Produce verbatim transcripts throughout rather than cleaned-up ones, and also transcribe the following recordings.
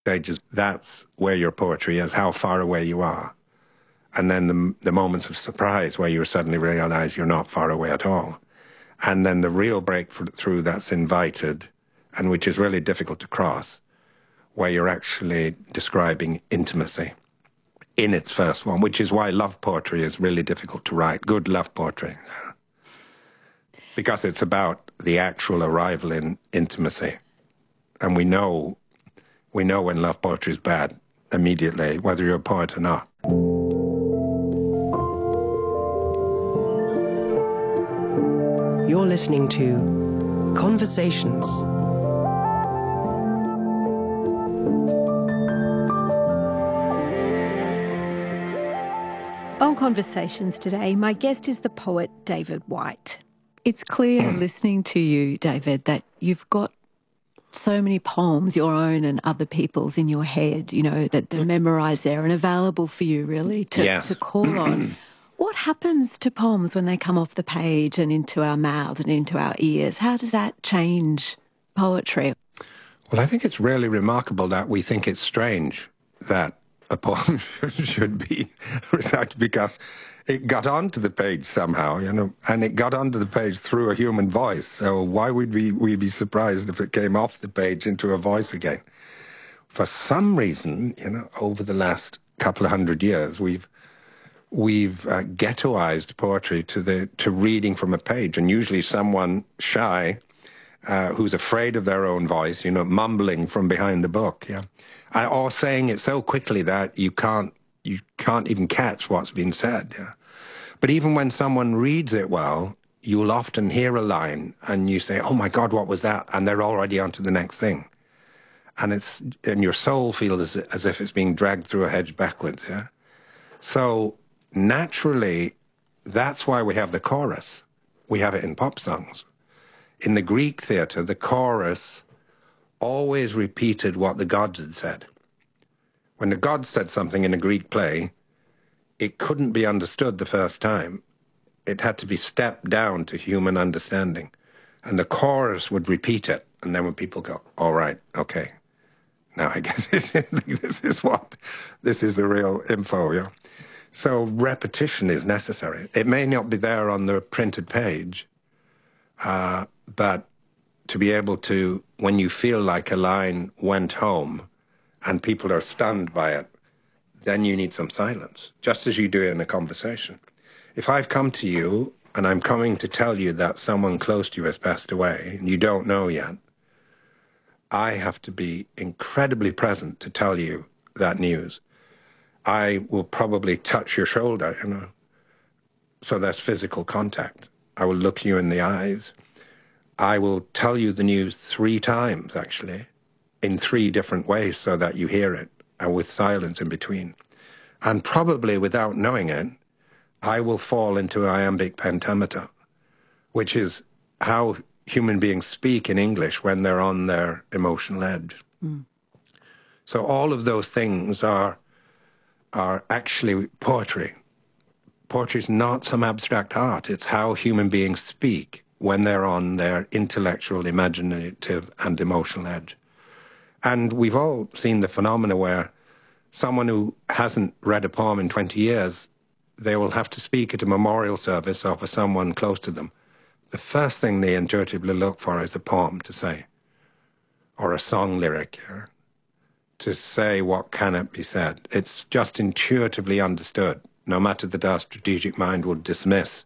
stages, that's where your poetry is, how far away you are. And then the, the moments of surprise where you suddenly realize you're not far away at all. And then the real breakthrough that's invited, and which is really difficult to cross, where you're actually describing intimacy in its first one, which is why love poetry is really difficult to write, good love poetry. Because it's about the actual arrival in intimacy. And we know, we know when love poetry is bad immediately, whether you're a poet or not. You're listening to Conversations. On Conversations today, my guest is the poet David Whyte. It's clear listening to you, David, that you've got so many poems, your own and other people's, in your head, you know, that they're memorised there and available for you really to, yes. to call on. What happens to poems when they come off the page and into our mouths and into our ears? How does that change poetry? Well, I think it's really remarkable that we think it's strange that a poem should be recited because it got onto the page somehow, you know, and it got onto the page through a human voice. So why would we, we be surprised if it came off the page into a voice again? For some reason, you know, over the last couple of hundred years, we've we've uh, ghettoized poetry to the to reading from a page, and usually someone shy uh, who's afraid of their own voice, you know, mumbling from behind the book, yeah, uh, or saying it so quickly that you can't you can't even catch what's being said. Yeah. But even when someone reads it well, you'll often hear a line and you say, "Oh my God, what was that?" And they're already on to the next thing, and it's and your soul feels as, as if it's being dragged through a hedge backwards. Yeah. So naturally, that's why we have the chorus. We have it in pop songs. In the Greek theatre, the chorus always repeated what the gods had said. When the gods said something in a Greek play, it couldn't be understood the first time. It had to be stepped down to human understanding. And the chorus would repeat it. And then when people go, all right, okay, now I guess this is what, this is the real info, yeah. So repetition is necessary. It may not be there on the printed page, uh, but to be able to, when you feel like a line went home and people are stunned by it, then you need some silence, just as you do in a conversation. If I've come to you and I'm coming to tell you that someone close to you has passed away and you don't know yet, I have to be incredibly present to tell you that news. I will probably touch your shoulder, you know, so that's physical contact. I will look you in the eyes. I will tell you the news three times, actually, in three different ways so that you hear it, and with silence in between. And probably without knowing it, I will fall into iambic pentameter, which is how human beings speak in English when they're on their emotional edge. Mm. So all of those things are are actually poetry. Poetry is not some abstract art. It's how human beings speak when they're on their intellectual, imaginative, and emotional edge. And we've all seen the phenomena where someone who hasn't read a poem in twenty years, they will have to speak at a memorial service of someone close to them. The first thing they intuitively look for is a poem to say, or a song lyric, yeah? To say what cannot be said. It's just intuitively understood, no matter that our strategic mind will dismiss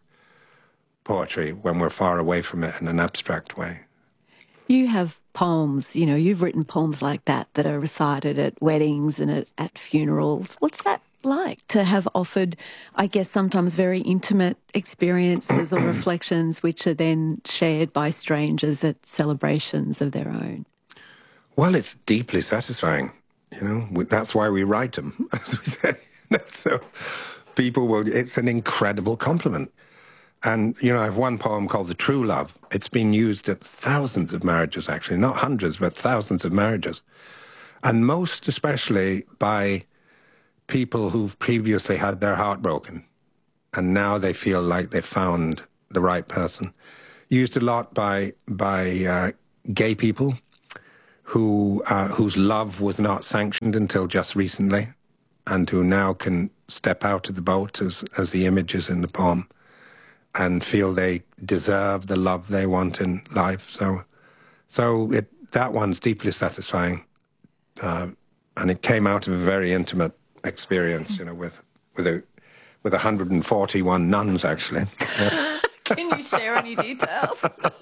poetry when we're far away from it in an abstract way. You have poems, you know, you've written poems like that that are recited at weddings and at, at funerals. What's that like to have offered, I guess, sometimes very intimate experiences or reflections which are then shared by strangers at celebrations of their own? Well, it's deeply satisfying. You know, that's why we write them, as we say. So people will, it's an incredible compliment. And, you know, I have one poem called The True Love. It's been used at thousands of marriages, actually, not hundreds, but thousands of marriages. And most especially by people who've previously had their heart broken. And now they feel like they've found the right person. Used a lot by, by uh, gay people who uh, whose love was not sanctioned until just recently, and who now can step out of the boat, as, as the image is in the poem, and feel they deserve the love they want in life. So so it, that one's deeply satisfying. Uh, and it came out of a very intimate experience, you know, with with a, with one hundred forty-one nuns, actually. Yes. Can you share any details?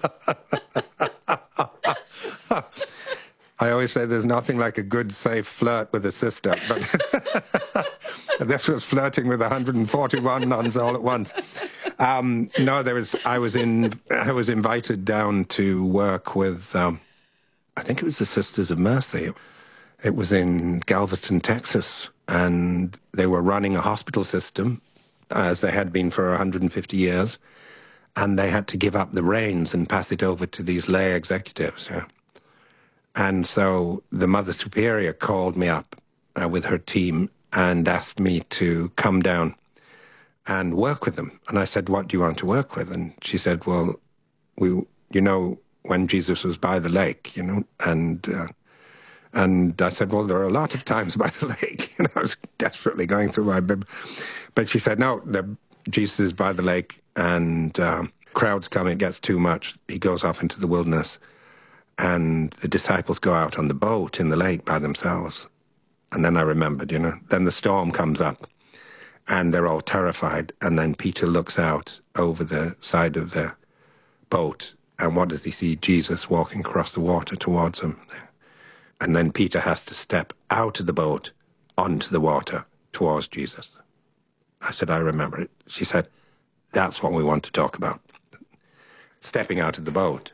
I always say there's nothing like a good, safe flirt with a sister, but this was flirting with one hundred forty-one nuns all at once. Um, no, there was. I was in. I was invited down to work with. Um, I think it was the Sisters of Mercy. It was in Galveston, Texas, and they were running a hospital system, as they had been for one hundred fifty years, and they had to give up the reins and pass it over to these lay executives. Yeah. And so the Mother Superior called me up uh, with her team and asked me to come down and work with them. And I said, what do you want to work with? And she said, well, we, you know, when Jesus was by the lake, you know, and uh, and I said, well, there are a lot of times by the lake. And I was desperately going through my Bible. But she said, no, the, Jesus is by the lake, and um, crowds come, it gets too much. He goes off into the wilderness. And the disciples go out on the boat in the lake by themselves. And then I remembered, you know, then the storm comes up and they're all terrified. And then Peter looks out over the side of the boat. And what does he see? Jesus walking across the water towards him. And then Peter has to step out of the boat onto the water towards Jesus. I said, I remember it. She said, that's what we want to talk about. Stepping out of the boat.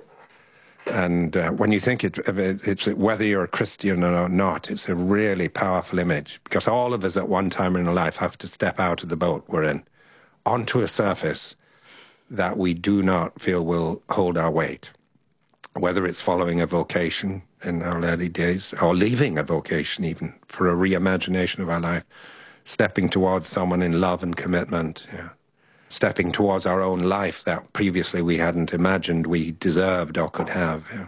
And uh, when you think it, it's whether you're a Christian or not, it's a really powerful image, because all of us at one time in our life have to step out of the boat we're in onto a surface that we do not feel will hold our weight, whether it's following a vocation in our early days or leaving a vocation even for a reimagination of our life, stepping towards someone in love and commitment, yeah. Stepping towards our own life that previously we hadn't imagined we deserved or could have. Yeah.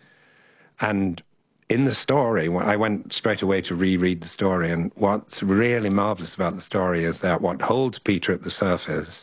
And in the story, I went straight away to reread the story, and what's really marvelous about the story is that what holds Peter at the surface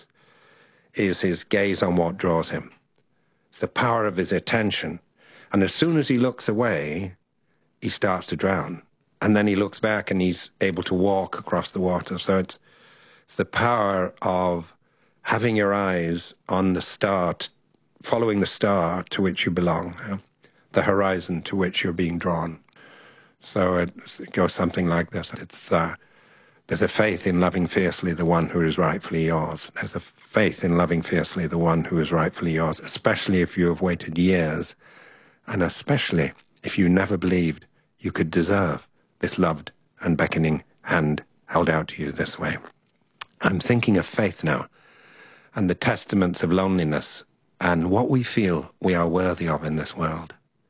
is his gaze on what draws him. It's the power of his attention. And as soon as he looks away, he starts to drown. And then he looks back and he's able to walk across the water. So it's, it's the power of having your eyes on the star, following the star to which you belong, yeah? The horizon to which you're being drawn. So it, it goes something like this. It's uh, there's a faith in loving fiercely the one who is rightfully yours. There's a faith in loving fiercely the one who is rightfully yours, especially if you have waited years, and especially if you never believed you could deserve this loved and beckoning hand held out to you this way. I'm thinking of faith now, and the testaments of loneliness, and what we feel we are worthy of in this world.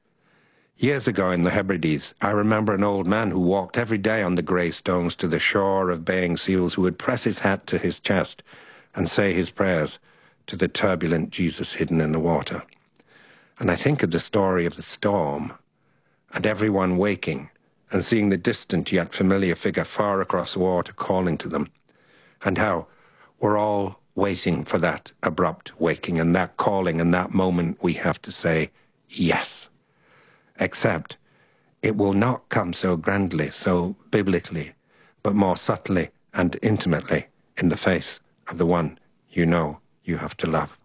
Years ago in the Hebrides, I remember an old man who walked every day on the grey stones to the shore of baying seals, who would press his hat to his chest and say his prayers to the turbulent Jesus hidden in the water. And I think of the story of the storm, and everyone waking and seeing the distant yet familiar figure far across the water calling to them, and how we're all waiting for that abrupt waking and that calling, and that moment we have to say yes. Except it will not come so grandly, so biblically, but more subtly and intimately in the face of the one you know you have to love.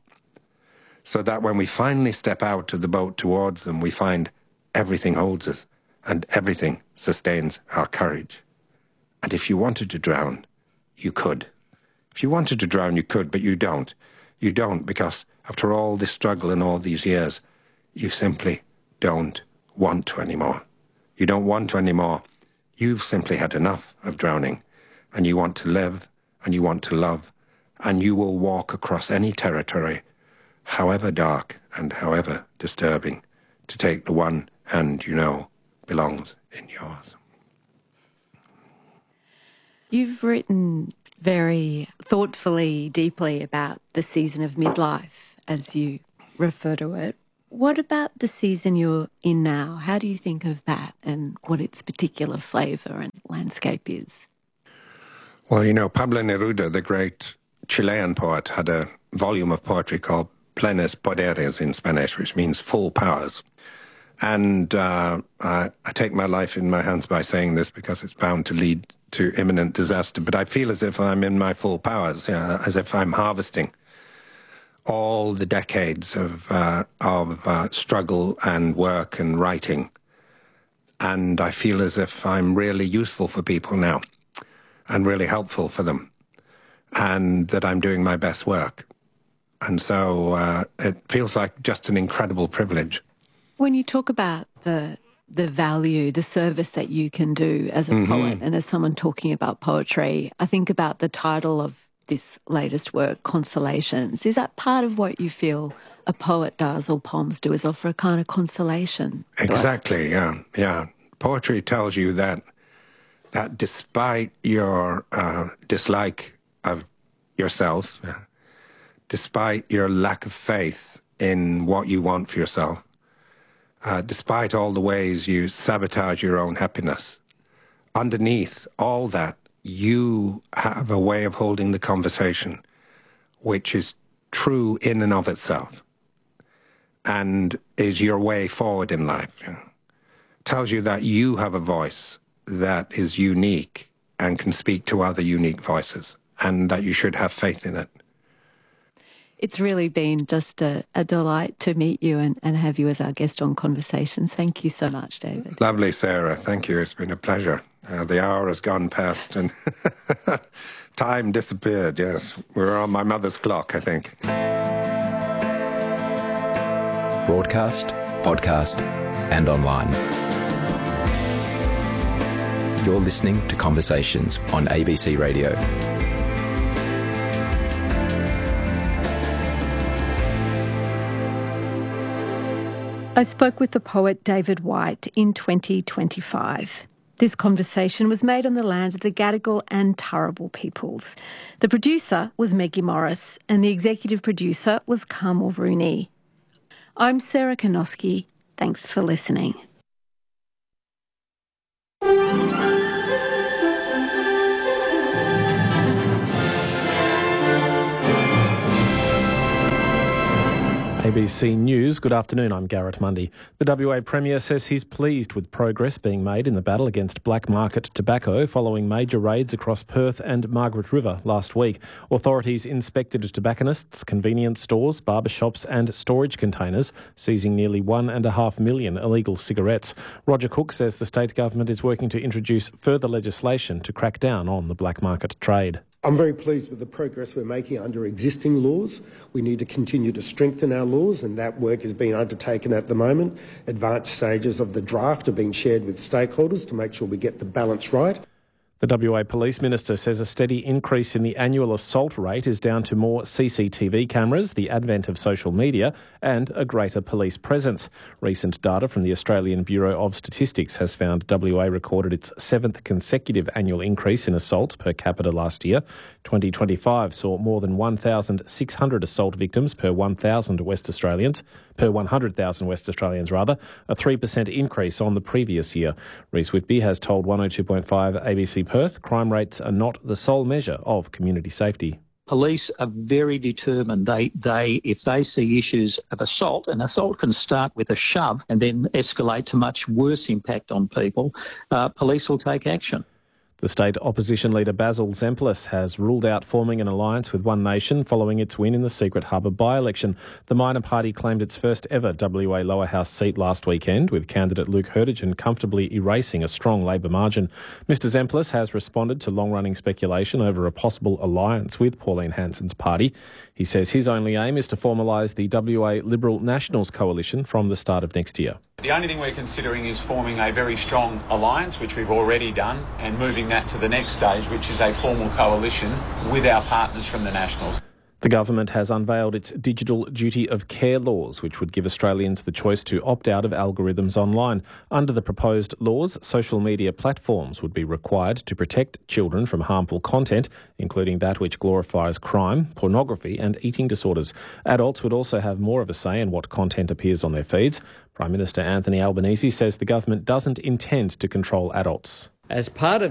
So that when we finally step out of the boat towards them, we find everything holds us and everything sustains our courage. And if you wanted to drown, you could. If you wanted to drown, you could, but you don't. You don't, because after all this struggle and all these years, you simply don't want to anymore. You don't want to anymore. You've simply had enough of drowning, and you want to live, and you want to love, and you will walk across any territory, however dark and however disturbing, to take the one hand you know belongs in yours. You've written very thoughtfully, deeply about the season of midlife, as you refer to it. What about the season you're in now? How do you think of that and what its particular flavour and landscape is? Well, you know, Pablo Neruda, the great Chilean poet, had a volume of poetry called Plenos Poderes in Spanish, which means full powers. And uh, I, I take my life in my hands by saying this because it's bound to lead to imminent disaster. But I feel as if I'm in my full powers, you know, as if I'm harvesting all the decades of, uh, of uh, struggle and work and writing. And I feel as if I'm really useful for people now and really helpful for them, and that I'm doing my best work. And so uh, it feels like just an incredible privilege. When you talk about the the value, the service that you can do as a mm-hmm. poet and as someone talking about poetry, I think about the title of this latest work, Consolations. Is that part of what you feel a poet does or poems do, is offer a kind of consolation? Exactly, yeah, yeah. Poetry tells you that that despite your uh, dislike of yourself, uh, despite your lack of faith in what you want for yourself, uh, despite all the ways you sabotage your own happiness, underneath all that, you have a way of holding the conversation which is true in and of itself and is your way forward in life. You know? Tells you that you have a voice that is unique and can speak to other unique voices, and that you should have faith in it. It's really been just a, a delight to meet you and, and have you as our guest on Conversations. Thank you so much, David. Lovely, Sarah. Thank you. It's been a pleasure. Uh, the hour has gone past and time disappeared, yes. We're on my mother's clock, I think. Broadcast, podcast and online. You're listening to Conversations on A B C Radio. I spoke with the poet David White in twenty twenty-five. This conversation was made on the lands of the Gadigal and Turrbal peoples. The producer was Maggie Morris and the executive producer was Carmel Rooney. I'm Sarah Kanoski. Thanks for listening. A B C News, good afternoon, I'm Garrett Mundy. The W A Premier says he's pleased with progress being made in the battle against black market tobacco following major raids across Perth and Margaret River last week. Authorities inspected tobacconists, convenience stores, barbershops and storage containers, seizing nearly one and a half million illegal cigarettes. Roger Cook says the state government is working to introduce further legislation to crack down on the black market trade. I'm very pleased with the progress we're making under existing laws. We need to continue to strengthen our laws, and that work is being undertaken at the moment. Advanced stages of the draft are being shared with stakeholders to make sure we get the balance right. The W A Police Minister says a steady increase in the annual assault rate is down to more C C T V cameras, the advent of social media and a greater police presence. Recent data from the Australian Bureau of Statistics has found W A recorded its seventh consecutive annual increase in assaults per capita last year. twenty twenty-five saw more than one thousand six hundred assault victims per one thousand West Australians, per one hundred thousand West Australians rather, a three percent increase on the previous year. Reece Whitby has told one oh two point five A B C Perth crime rates are not the sole measure of community safety. Police are very determined. They, they, if they see issues of assault, and assault can start with a shove and then escalate to much worse impact on people, uh, police will take action. The state opposition leader Basil Zemplis has ruled out forming an alliance with One Nation following its win in the Secret Harbour by-election. The minor party claimed its first ever W A lower house seat last weekend, with candidate Luke Hurtigan comfortably erasing a strong Labor margin. Mister Zemplis has responded to long-running speculation over a possible alliance with Pauline Hanson's party. He says his only aim is to formalise the W A Liberal Nationals coalition from the start of next year. The only thing we're considering is forming a very strong alliance, which we've already done, and moving that to the next stage, which is a formal coalition with our partners from the Nationals. The government has unveiled its digital duty of care laws, which would give Australians the choice to opt out of algorithms online. Under the proposed laws, social media platforms would be required to protect children from harmful content, including that which glorifies crime, pornography and eating disorders. Adults would also have more of a say in what content appears on their feeds. Prime Minister Anthony Albanese says the government doesn't intend to control adults. As part of